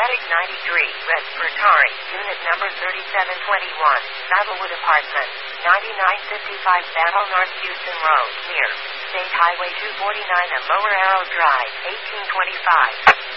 Medic 93, Red Fertari, unit number 3721, Saddlewood Apartments, 9955 Battle North Houston Road, near State Highway 249 and Lower Arrow Drive, 1825.